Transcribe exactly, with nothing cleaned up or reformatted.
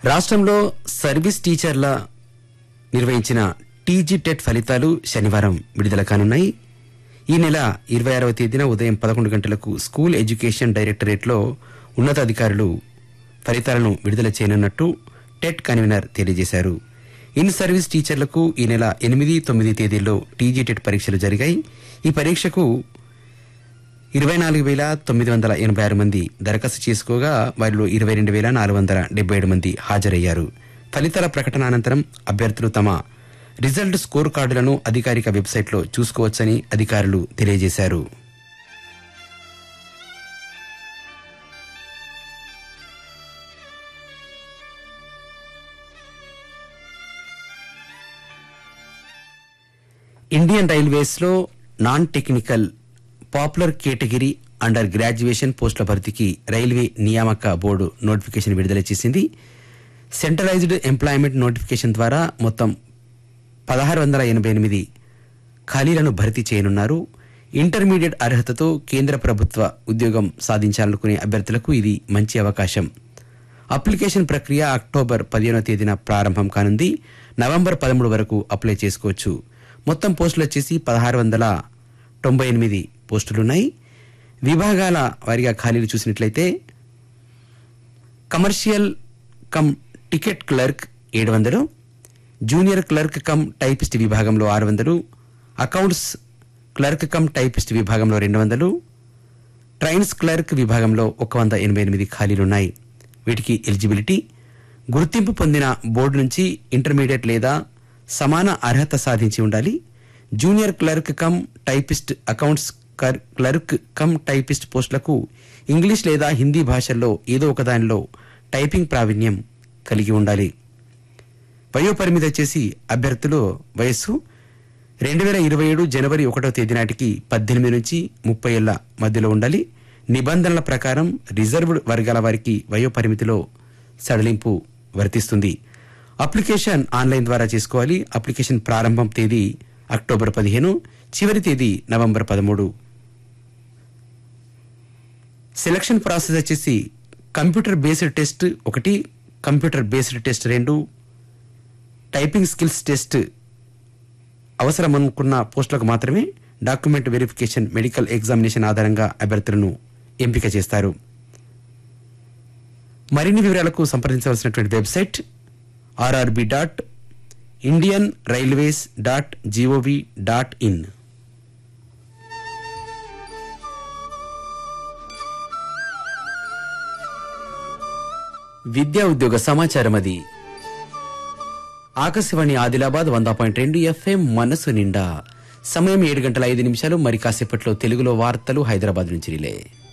రాష్ట్రంలో సర్వీస్ టీచర్ల నిర్వహించిన టీజీ టెట్ ఫలితాలు శనివారం విడుదల కానున్నాయి. ఈ నెల ఇరవై ఆరవ తేదీన ఉదయం పదకొండు గంటలకు స్కూల్ ఎడ్యుకేషన్ డైరెక్టరేట్లో ఉన్నతాధికారులు ఫలితాలను విడుదల చేయనున్నట్టు టెట్ కన్వీనర్ తెలియజేశారు. ఇన్ సర్వీస్ టీచర్లకు ఈ నెల ఎనిమిది తొమ్మిది తేదీల్లో టీజీ టెట్ పరీక్షలు జరిగాయి. ఈ పరీక్షకు ఇరవై నాలుగు వేల తొమ్మిది వందల ఎనభై ఆరు మంది దరఖాస్తు చేసుకోగా వారిలో ఇరవై రెండు వేల నాలుగు వందల డెబ్బై ఏడు మంది హాజరయ్యారు. ఫలితాల ప్రకటన అనంతరం అభ్యర్థులు తమ రిజల్ట్ స్కోర్ కార్డులను అధికారిక వెబ్సైట్లో చూసుకోవచ్చని అధికారులు తెలియజేశారు. ఇండియన్ రైల్వేస్ లో non technical popular category under graduation పోస్టుల భర్తీకి రైల్వే నియామక బోర్డు నోటిఫికేషన్ విడుదల చేసింది. సెంట్రలైజ్డ్ ఎంప్లాయ్మెంట్ నోటిఫికేషన్ ద్వారా మొత్తం పదహారు వందల ఎనభై ఎనిమిది ఖాళీలను భర్తీ చేయనున్నారు. ఇంటర్మీడియట్ అర్హతతో కేంద్ర ప్రభుత్వ ఉద్యోగం సాధించాలనుకునే అభ్యర్థులకు ఇది మంచి అవకాశం. అప్లికేషన్ ప్రక్రియ అక్టోబర్ పదిహేనవ తేదీన ప్రారంభం కానుంది. నవంబర్ పదమూడు వరకు అప్లై చేసుకోవచ్చు. మొత్తం పోస్టులు వచ్చేసి పదహారు వందల తొంభై ఎనిమిది పోస్టులున్నాయి. విభాగాల వారిగా ఖాళీలు చూసినట్లయితే కమర్షియల్ కమ్ టికెట్ క్లర్క్ ఏడు వందలు, జూనియర్ క్లర్క్ కమ్ టైపిస్ట్ విభాగంలో ఆరు వందలు, అకౌంట్స్ క్లర్క్ కమ్ టైపిస్ట్ విభాగంలో రెండు వందలు, ట్రైన్స్ క్లర్క్ విభాగంలో ఒక వంద ఎనభై ఎనిమిది ఖాళీలున్నాయి. వీటికి ఎలిజిబిలిటీ గుర్తింపు పొందిన బోర్డు నుంచి ఇంటర్మీడియట్ లేదా సమాన అర్హత సాధించి ఉండాలి. Junior clerk cum typist, accounts clerk cum typist పోస్టులకు ఇంగ్లీష్ లేదా హిందీ భాషల్లో ఏదో ఒకదానిలో టైపింగ్ ప్రావీణ్యం కలిగి ఉండాలి. వయోపరిమితి వచ్చేసి అభ్యర్థులు వయస్సు రెండు వేల ఇరవై ఏడు జనవరి ఒకటో తేదీ నాటికి పద్దెనిమిది నుంచి ముప్పై ఏళ్ల మధ్యలో ఉండాలి. నిబంధనల ప్రకారం రిజర్వ్డ్ వర్గాల వారికి వయోపరిమితిలో సడలింపు వర్తిస్తుంది. అప్లికేషన్ ఆన్లైన్ ద్వారా చేసుకోవాలి. అప్లికేషన్ ప్రారంభం తేదీ అక్టోబర్ పదిహేను, చివరి తేదీ నవంబర్ పదమూడు. సెలక్షన్ ప్రాసెస్ వచ్చేసి కంప్యూటర్ బేస్డ్ టెస్ట్ ఒకటి, కంప్యూటర్ బేస్డ్ టెస్ట్ రెండు, టైపింగ్ స్కిల్స్ టెస్ట్ అవసరం అనుకున్న పోస్టులకు మాత్రమే డాక్యుమెంట్ వెరిఫికేషన్, మెడికల్ ఎగ్జామినేషన్ ఆధారంగా అభ్యర్థులను ఎంపిక చేస్తారు. మరిన్ని వివరాలకు సంప్రదించవలసినటువంటి website RRB dot Indian railways dot GOV dot in. విద్యా ఉద్యోగ సమాచారం అది ఆకాశవాణి ఆదిలాబాద్ వంద పాయింట్ రెండు ఎఫ్ఎం మనసు నిండా. సమయం ఏడు గంటల ఐదు నిమిషాలు. మరి కాసేపట్లో తెలుగులో వార్తలు హైదరాబాద్ నుంచి రిలే.